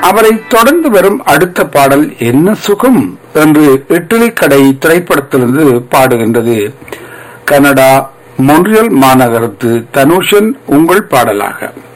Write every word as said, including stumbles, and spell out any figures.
அவரை தொடர்ந்து வரும் அடுத்த பாடல் என்ன சுகம் என்று இட்லி கடை திரைப்படத்திலிருந்து பாடுகின்றது. கனடா மொன்றியல் மாநகரத்து தனுஷன் உங்கள் பாடலாக.